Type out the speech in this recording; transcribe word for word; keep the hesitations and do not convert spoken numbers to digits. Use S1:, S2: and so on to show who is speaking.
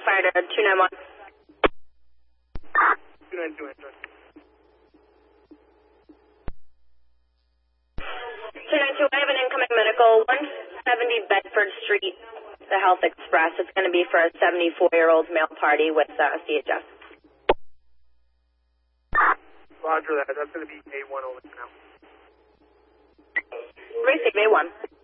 S1: fire to two nine one.
S2: two nine two.
S1: two nine two, I have an incoming medical, one seventy Bedford Street, the Health Express. It's going to be for a seventy-four-year-old male party with uh, C H S.
S2: Roger that. That's going to be A one only for now.
S1: Receive A one.